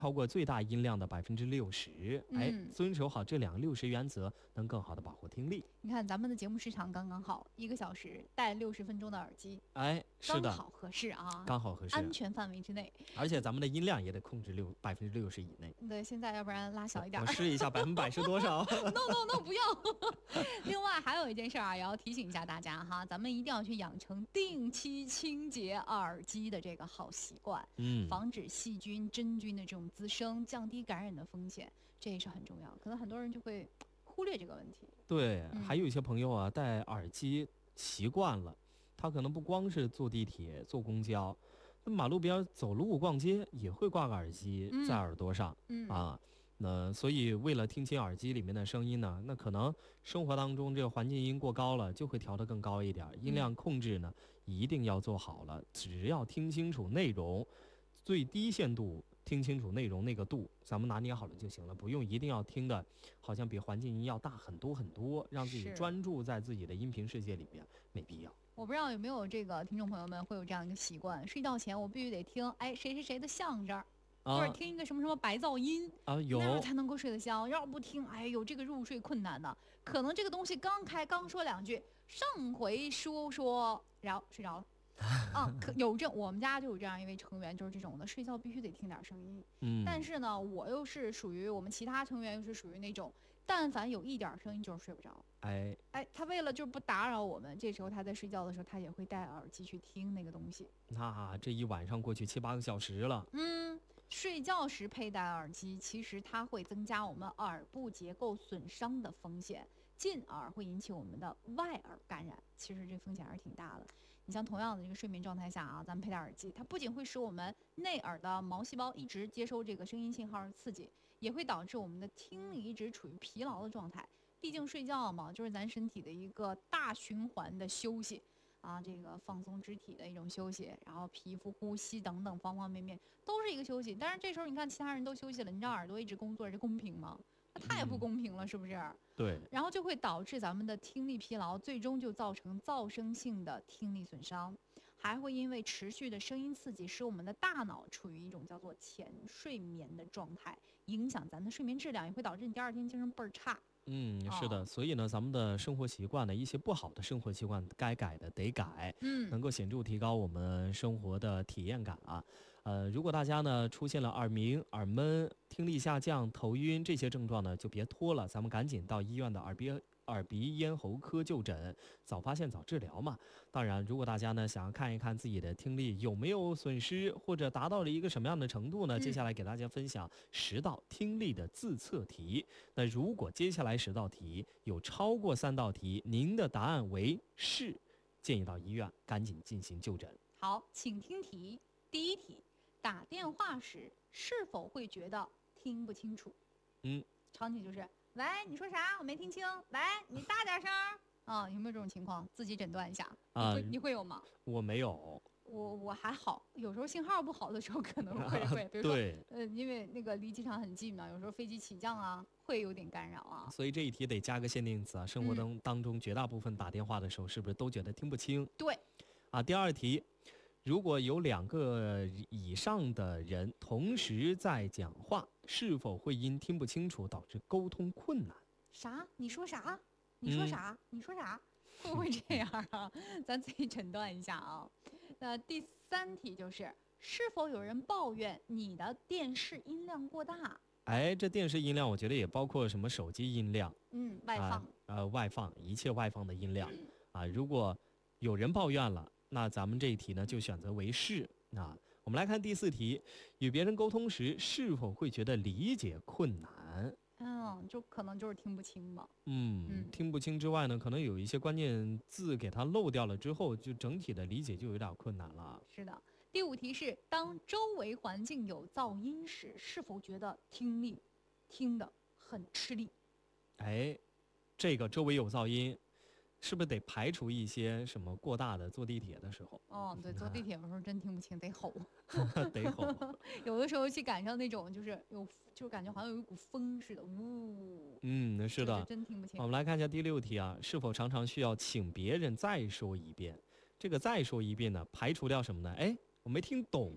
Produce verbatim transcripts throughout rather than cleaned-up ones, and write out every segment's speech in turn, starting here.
超过最大音量的百分之六十，哎，遵守好这两个六十原则，能更好的保护听力。 你看咱们的节目时长刚刚好，一个小时戴六十分钟的耳机， 哎，是的， 刚好合适啊， 刚好合适， 安全范围之内。 而且咱们的音量也得控制六百分之六十以内。 对，现在要不然拉小一点。 我试一下百分百是多少 ？No No No， 不要。另外还有一件事啊，也要提醒一下大家哈，咱们一定要去养成定期清洁耳机的这个好习惯，嗯，防止细菌、真菌的这种滋生，降低感染的风险，这也是很重要。可能很多人就会忽略这个问题。 对，嗯、还有一些朋友啊，戴耳机习惯了，他可能不光是坐地铁、坐公交，那马路边走路、逛街也会挂个耳机在耳朵上，嗯, 嗯啊。那所以为了听清耳机里面的声音呢，那可能生活当中这个环境音过高了，就会调得更高一点，音量控制呢、嗯、一定要做好了。只要听清楚内容，最低限度听清楚内容那个度，咱们拿捏好了就行了，不用一定要听的好像比环境音要大很多很多，让自己专注在自己的音频世界里面，没必要。 我不知道有没有这个听众朋友们会有这样一个习惯，睡觉前我必须得听哎谁谁谁的相声。或者听一个什么什么白噪音啊，有那样才能够睡得香。要不听，哎呦，这个入睡困难的。可能这个东西刚开，刚说两句，上回说说，然后睡着了。啊，可有这我们家就有这样一位成员，就是这种的，睡觉必须得听点声音。嗯，但是呢，我又是属于我们其他成员又是属于那种，但凡有一点声音就是睡不着。 哎哎，他为了就不打扰我们，这时候他在睡觉的时候，他也会戴耳机去听那个东西。 那这一晚上过去七八个小时了。 嗯。睡觉时佩戴耳机，其实它会增加我们耳部结构损伤的风险，进而会引起我们的外耳感染。其实这风险还是挺大的。你像同样的这个睡眠状态下啊，咱们佩戴耳机，它不仅会使我们内耳的毛细胞一直接收这个声音信号的刺激，也会导致我们的听力一直处于疲劳的状态。毕竟睡觉嘛，就是咱身体的一个大循环的休息。啊，这个放松肢体的一种休息，然后皮肤、呼吸等等方方面面都是一个休息。但是这时候你看其他人都休息了，你让耳朵一直工作，这公平吗？那太不公平了，是不是？ 对。 然后就会导致咱们的听力疲劳，最终就造成噪声性的听力损伤，还会因为持续的声音刺激，使我们的大脑处于一种叫做浅睡眠的状态，影响咱的睡眠质量，也会导致你第二天精神倍儿差。 嗯，是的，所以呢，咱们的生活习惯呢，一些不好的生活习惯该改的得改，嗯，能够显著提高我们生活的体验感啊。呃，如果大家呢出现了耳鸣、耳闷、听力下降、头晕这些症状呢，就别拖了，咱们赶紧到医院的耳鼻耳鼻咽喉科就诊，早发现早治疗嘛。当然，如果大家呢想要看一看自己的听力有没有损失，或者达到了一个什么样的程度呢？接下来给大家分享十道听力的自测题。那如果接下来十道题有超过三道题，您的答案为是，建议到医院赶紧进行就诊。 好，请听题。第一题，打电话时是否会觉得听不清楚？嗯，场景就是。喂，你说啥？我没听清。喂，你大点声啊！有没有这种情况？自己诊断一下。啊，你会你会有吗？ 我没有。 我我还好，有时候信号不好的时候可能会会，比如说呃，因为那个离机场很近嘛，有时候飞机起降啊，会有点干扰啊。 所以这一题得加个限定词啊，生活当当中绝大部分打电话的时候，是不是都觉得听不清？ 对。 啊，第二题。如果有两个以上的人同时在讲话，是否会因听不清楚导致沟通困难？ 啥？你说啥？你说啥？嗯、你说啥？会不会这样啊？咱自己诊断一下啊。那第三题就是，是否有人抱怨你的电视音量过大？ 哎，这电视音量，我觉得也包括什么手机音量， 嗯，外放， 啊、呃，外放，一切外放的音量，嗯、啊，如果有人抱怨了。那咱们这一题呢，就选择为是。那我们来看第四题，与别人沟通时是否会觉得理解困难？ 嗯，就可能就是听不清嘛。 嗯，嗯听不清之外呢，可能有一些关键字给它漏掉了之后，就整体的理解就有点困难了。 是的。第五题是，当周围环境有噪音时，是否觉得听力听得很吃力？ 哎，这个周围有噪音。是不是得排除一些什么过大的坐地铁的时候？ 哦，对，坐地铁有时候真听不清，得吼， 得吼。 有的时候去赶上那种就是有，就感觉好像有一股风似的，呜。 嗯，是的， 真听不清。 我们来看一下第六题啊，是否常常需要请别人再说一遍？这个再说一遍呢，排除掉什么呢？哎，我没听懂。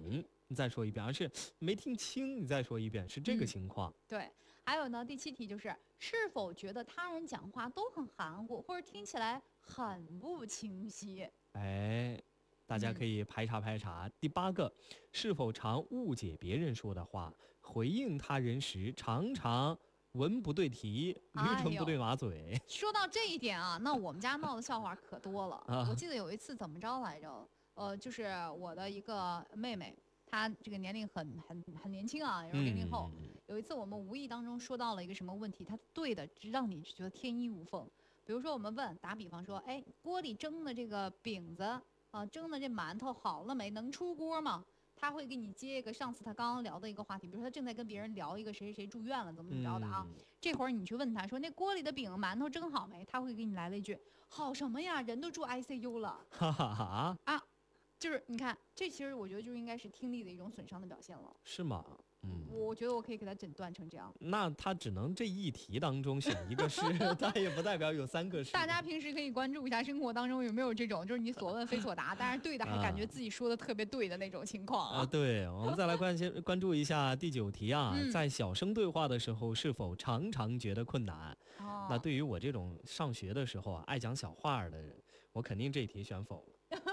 你再说一遍，而是没听清，你再说一遍，是这个情况。 嗯、对。还有呢，第七题就是是否觉得他人讲话都很含糊，或者听起来很不清晰？ 哎，大家可以排查排查。嗯、第八个，是否常误解别人说的话，回应他人时常常文不对题，驴唇不对马嘴。 哎、说到这一点啊，那我们家闹的笑话可多了。啊、我记得有一次怎么着来着？呃，就是我的一个妹妹。他这个年龄很很很年轻啊，也是零零后。嗯、有一次我们无意当中说到了一个什么问题，他对的让你觉得天衣无缝。比如说我们问，打比方说，哎，锅里蒸的这个饼子啊，蒸的这馒头好了没？能出锅吗？他会给你接一个上次他刚刚聊的一个话题，比如说他正在跟别人聊一个谁谁谁住院了，怎么怎么着的啊。嗯、这会儿你去问他说，那锅里的饼馒头蒸好没？他会给你来了一句，好什么呀？人都住 I C U 了。哈哈哈啊。就是你看，这其实我觉得就应该是听力的一种损伤的表现了， 是吗？嗯， 我觉得我可以给他诊断成这样。 那他只能这一题当中选一个是，他也不代表有三个是。 大家平时可以关注一下生活当中有没有这种，就是你所问非所答，但是对的还感觉自己说的特别对的那种情况啊。 啊，对，我们再来关心关注一下第九题啊，嗯、在小声对话的时候是否常常觉得困难？哦、那对于我这种上学的时候啊爱讲小话的人，我肯定这一题选否了。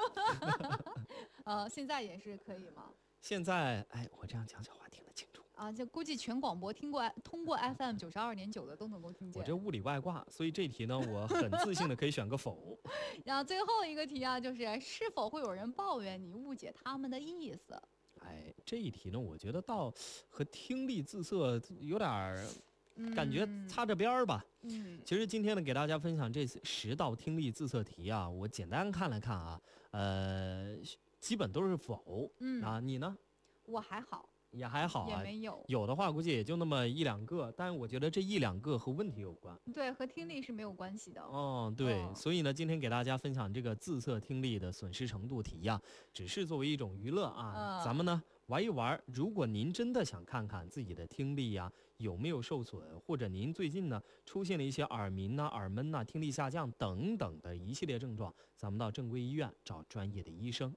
呃，现在也是可以吗？ 现在，哎，我这样讲小话听得清楚啊，就估计全广播听过通过 F M 九十二点九的都能够听见。 我这物理外挂，所以这题呢，我很自信的可以选个否。 然后最后一个题啊，就是是否会有人抱怨你误解他们的意思？ 哎，这一题呢，我觉得倒和听力自测有点儿。感觉擦着边儿吧。嗯，其实今天呢，给大家分享这十道听力自测题啊，我简单看了看啊，呃，基本都是否。嗯啊，你呢？ 我还好， 也还好啊， 也没有。 有的话估计也就那么一两个，但是我觉得这一两个和问题有关。 对，和听力是没有关系的。 哦，对，哦、所以呢，今天给大家分享这个自测听力的损失程度题呀、啊，只是作为一种娱乐啊，嗯、咱们呢玩一玩。如果您真的想看看自己的听力呀、啊。有没有受损，或者您最近呢出现了一些耳鸣呐、耳闷呐、听力下降等等的一系列症状，咱们到正规医院找专业的医生。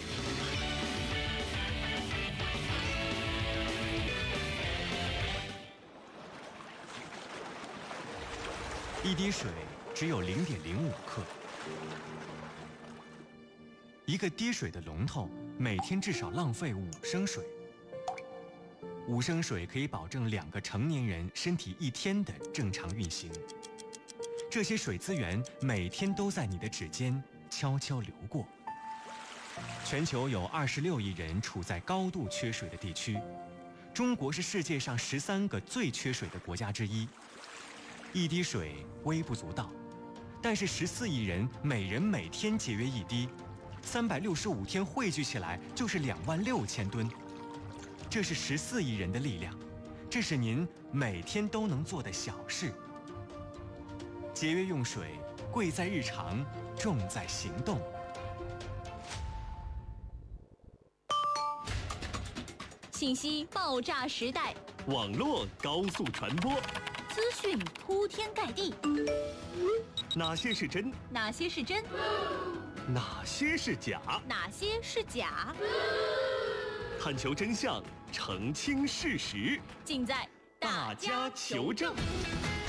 一滴水只有零点零五克，一个滴水的龙头每天至少浪费五升水。五升水可以保证两个成年人身体一天的正常运行。这些水资源每天都在你的指尖悄悄流过。全球有二十六亿人处在高度缺水的地区，中国是世界上十三个最缺水的国家之一。一滴水微不足道，但是十四亿人每人每天节约一滴，三百六十五天汇聚起来就是两万六千吨。这是十四亿人的力量，这是您每天都能做的小事。节约用水，贵在日常，重在行动。 信息爆炸时代， 网络高速传播， 资讯铺天盖地。 哪些是真？ 哪些是真？ 哪些是假？ 哪些是假？ 探求真相，澄清事实， 尽在大家求证。